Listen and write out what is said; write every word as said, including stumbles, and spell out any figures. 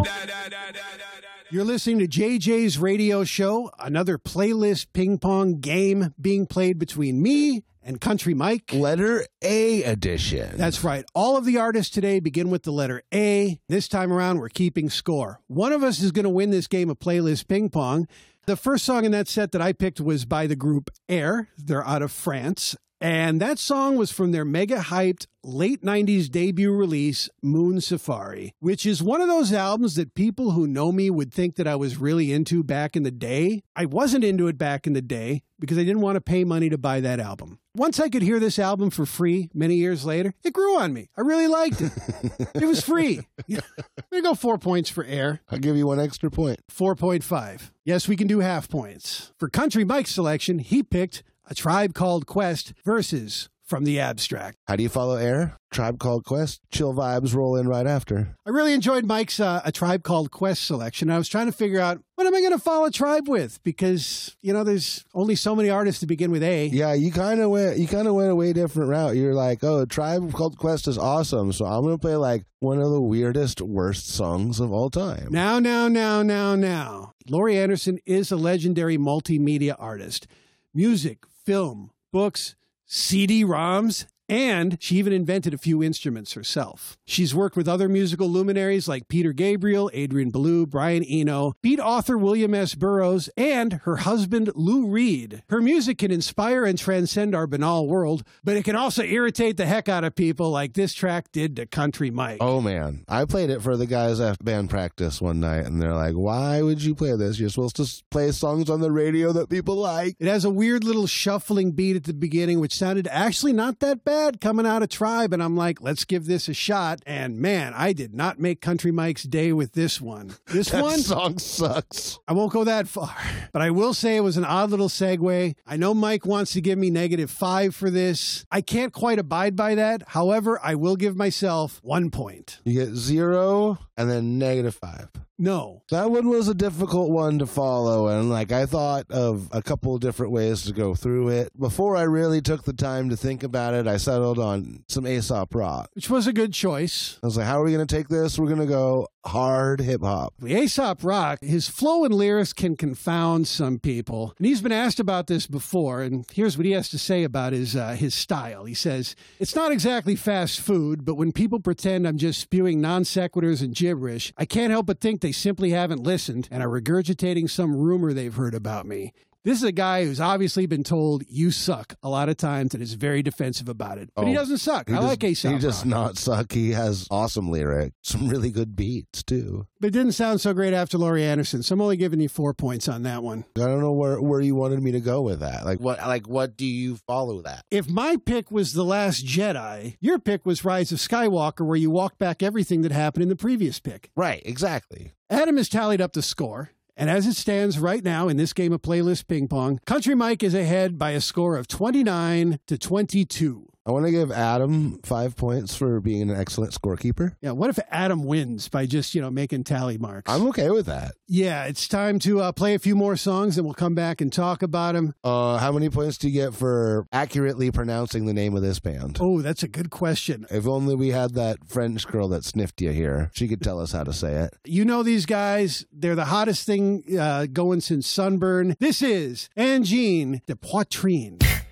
You're listening to J J's Radio Show, another playlist ping pong game being played between me and Country Mike. Letter A edition. That's right. All of the artists today begin with the letter A. This time around, we're keeping score. One of us is going to win this game of playlist ping pong. The first song in that set that I picked was by the group Air. They're out of France. And that song was from their mega hyped late nineties debut release, Moon Safari, which is one of those albums that people who know me would think that I was really into back in the day. I wasn't into it back in the day because I didn't want to pay money to buy that album. Once I could hear this album for free many years later, it grew on me. I really liked it. It was free. I'm going to go four points for Air. I'll give you one extra point. four point five. Yes, we can do half points. For Country Mike's selection, he picked A Tribe Called Quest versus From the Abstract. How do you follow Air? Tribe Called Quest. Chill vibes roll in right after. I really enjoyed Mike's uh, A Tribe Called Quest selection. I was trying to figure out, what am I going to follow Tribe with? Because, you know, there's only so many artists to begin with A. Yeah, you kind of went you kind of went a way different route. You're like, oh, Tribe Called Quest is awesome, so I'm going to play like one of the weirdest, worst songs of all time. Now, now, now, now, now. Laurie Anderson is a legendary multimedia artist. Music, film, books, C D ROMs, and she even invented a few instruments herself. She's worked with other musical luminaries like Peter Gabriel, Adrian Belew, Brian Eno, beat author William S. Burroughs, and her husband Lou Reed. Her music can inspire and transcend our banal world, but it can also irritate the heck out of people like this track did to Country Mike. Oh, man. I played it for the guys at band practice one night, and they're like, why would you play this? You're supposed to play songs on the radio that people like. It has a weird little shuffling beat at the beginning, which sounded actually not that bad coming out of Tribe, and I'm like, let's give this a shot. And man, I did not make Country Mike's day with this one. This that one song sucks. I won't go that far, but I will say it was an odd little segue. I know Mike wants to give me negative five for this. I can't quite abide by that. However, I will give myself one point. You get zero and then negative five. No. That one was a difficult one to follow, and like I thought of a couple different ways to go through it. Before I really took the time to think about it, I settled on some Aesop Rock. Which was a good choice. I was like, how are we going to take this? We're going to go hard hip-hop. The Aesop Rock, his flow and lyrics can confound some people. And he's been asked about this before, and here's what he has to say about his, uh, his style. He says, it's not exactly fast food, but when people pretend I'm just spewing non-sequiturs and gibberish, I can't help but think they simply haven't listened and are regurgitating some rumor they've heard about me. This is a guy who's obviously been told you suck a lot of times and is very defensive about it. But oh, he doesn't suck. He I does, like Aesop He does Rock. not suck. He has awesome lyrics. Some really good beats, too. But it didn't sound so great after Laurie Anderson, so I'm only giving you four points on that one. I don't know where, where you wanted me to go with that. Like what Like what do you follow that? If my pick was The Last Jedi, your pick was Rise of Skywalker, where you walk back everything that happened in the previous pick. Right, exactly. Adam has tallied up the score. And as it stands right now in this game of playlist ping pong, Country Mike is ahead by a score of twenty-nine to twenty-two. I want to give Adam five points for being an excellent scorekeeper. Yeah, what if Adam wins by just, you know, making tally marks? I'm okay with that. Yeah, it's time to uh, play a few more songs, and we'll come back and talk about them. Uh, how many points do you get for accurately pronouncing the name of this band? Oh, that's a good question. If only we had that French girl that sniffed you here. She could tell us how to say it. You know these guys. They're the hottest thing uh, going since Sunburn. This is Angine de Poitrine.